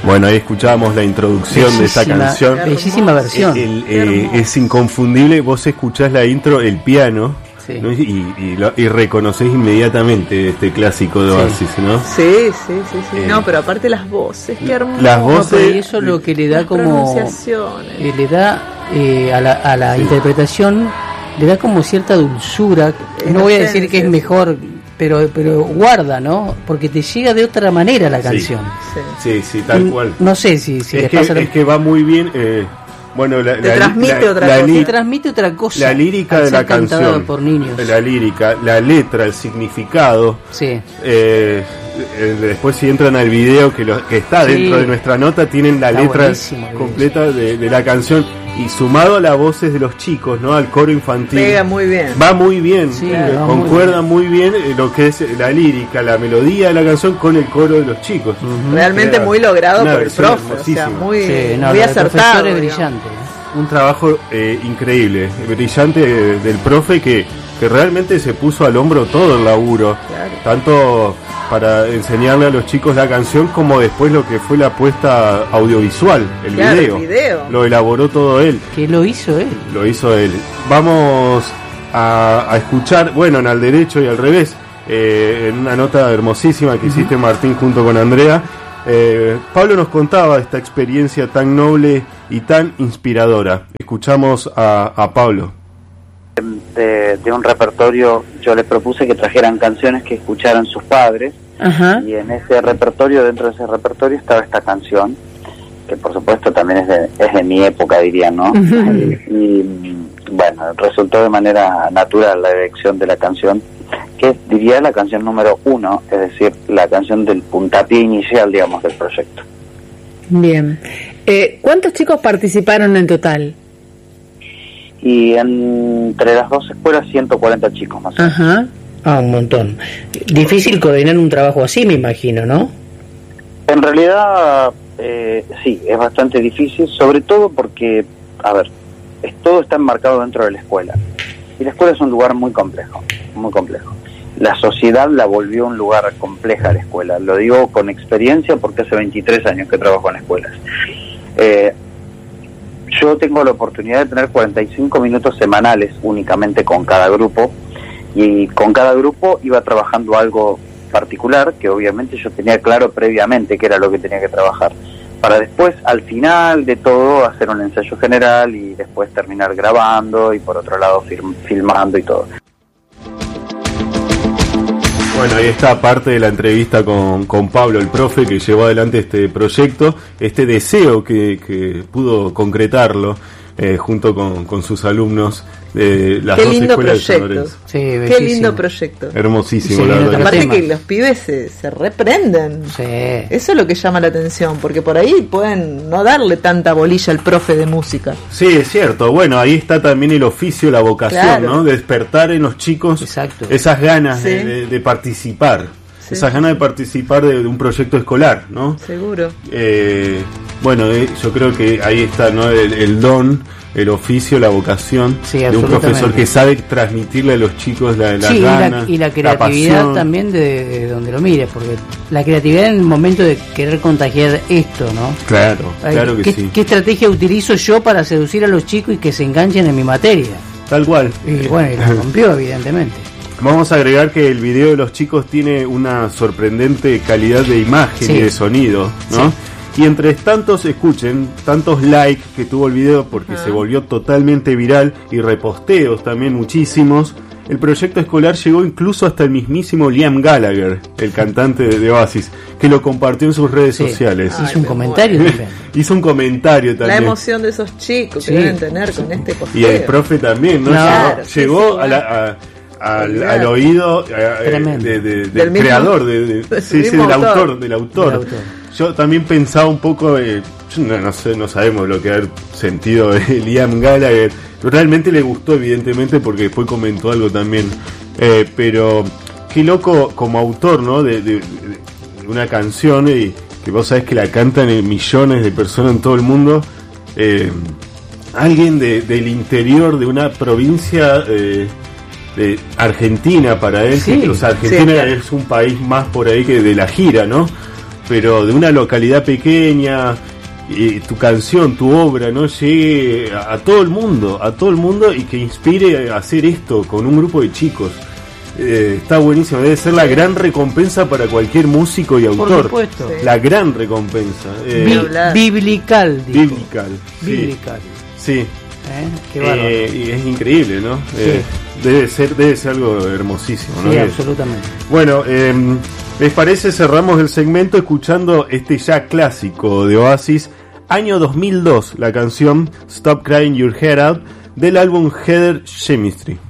Bueno, ahí escuchábamos la introducción de esta canción. Bellísima versión. Es inconfundible, vos escuchás la intro, el piano, sí, ¿no? y reconocés inmediatamente este clásico de Oasis, ¿no? Sí. No, pero aparte las voces, qué hermoso. Las voces, y eso lo que le da como... pronunciaciones. Le da a la interpretación, le da como cierta dulzura. No voy a decir que es mejor... Pero guarda, ¿no? Porque te llega de otra manera la canción. Sí, tal cual. No sé si les pasa. Es que va muy bien. Bueno, transmite otra cosa. La lírica de la canción, por niños. La lírica, la letra, el significado. Sí. Después si entran al video que está dentro de nuestra nota, tienen la letra completa de la canción. Y sumado a las voces de los chicos, ¿no? Al coro infantil. Pega muy bien. Va muy bien. Sí, concuerda muy bien lo que es la lírica, la melodía de la canción con el coro de los chicos. Realmente muy logrado por el profe. O sea, muy acertado. Es brillante. Un trabajo increíble, brillante del profe que realmente se puso al hombro todo el laburo. Claro. Tanto para enseñarle a los chicos la canción como después lo que fue la puesta audiovisual, el video. Lo elaboró todo él. ¿Qué lo hizo él? Lo hizo él. Vamos a escuchar, bueno, en Al Derecho y al Revés, en una nota hermosísima que hiciste, Martín, junto con Andrea. Pablo nos contaba esta experiencia tan noble y tan inspiradora. Escuchamos a Pablo. De un repertorio, yo les propuse que trajeran canciones que escucharan sus padres. Ajá. Y en ese repertorio, dentro de ese repertorio estaba esta canción, que por supuesto también es de mi época, diría, ¿no? Y bueno, resultó de manera natural la elección de la canción, que diría la canción número 1, es decir, la canción del puntapié inicial, digamos, del proyecto. Bien. ¿Cuántos chicos participaron en total? Y entre las dos escuelas 140 chicos más o menos. Ajá. Un montón. Difícil coordinar un trabajo así, me imagino, ¿no? En realidad sí, es bastante difícil, sobre todo porque, a ver, todo está enmarcado dentro de la escuela. Y la escuela es un lugar muy complejo, muy complejo. La sociedad la volvió un lugar compleja a la escuela. Lo digo con experiencia porque hace 23 años que trabajo en escuelas. Yo tengo la oportunidad de tener 45 minutos semanales únicamente con cada grupo, y con cada grupo iba trabajando algo particular que obviamente yo tenía claro previamente que era lo que tenía que trabajar, para después al final de todo hacer un ensayo general y después terminar grabando y por otro lado filmando y todo. Bueno, ahí está parte de la entrevista con Pablo, el profe que llevó adelante este proyecto, este deseo que pudo concretarlo junto con sus alumnos de las dos escuelas de San Lorenzo. Sí, qué lindo proyecto. Hermosísimo, la verdad. Aparte que los pibes se reprenden. Sí. Eso es lo que llama la atención, porque por ahí pueden no darle tanta bolilla al profe de música. Sí, es cierto. Bueno, ahí está también el oficio, la vocación, claro, ¿no? De despertar en los chicos esas ganas de participar. Sí. Esas ganas de participar de un proyecto escolar, ¿no? Seguro. Bueno, yo creo que ahí está, ¿no? El don, el oficio, la vocación de un profesor que sabe transmitirle a los chicos las ganas y la creatividad la también de donde lo mires, porque la creatividad en el momento de querer contagiar esto, ¿no? Claro que sí. ¿Qué estrategia utilizo yo para seducir a los chicos y que se enganchen en mi materia? Tal cual. Y bueno, y lo rompió evidentemente. Vamos a agregar que el video de los chicos tiene una sorprendente calidad de imagen y de sonido, ¿no? Sí. Y entre tantos likes que tuvo el video, porque se volvió totalmente viral, y reposteos también muchísimos, el proyecto escolar llegó incluso hasta el mismísimo Liam Gallagher, el cantante de Oasis, que lo compartió en sus redes sociales. Hizo un comentario también. Hizo un comentario también. La emoción de esos chicos que deben tener con este posteo. Y el profe también, ¿no? Llegó al oído del creador, del autor. Yo también pensaba un poco, no sabemos lo que haber sentido de Liam Gallagher. Realmente le gustó, evidentemente, porque después comentó algo también. Pero qué loco como autor, ¿no? De una canción y que vos sabés que la cantan millones de personas en todo el mundo. Alguien del interior de una provincia de Argentina para él, que Argentina es un país más por ahí que de la gira, ¿no? pero de una localidad pequeña, tu canción, tu obra, ¿no? Llegue a todo el mundo y que inspire a hacer esto con un grupo de chicos. Está buenísimo, debe ser la gran recompensa para cualquier músico y autor. Por supuesto. La gran recompensa. Biblical. Biblical. Sí. Qué bárbaro. Y es increíble, ¿no? Sí. Debe ser algo hermosísimo, ¿no? Sí, absolutamente. Bueno, ¿les parece? Cerramos el segmento escuchando este ya clásico de Oasis, año 2002, la canción Stop Crying Your Head Out, del álbum Heather Chemistry.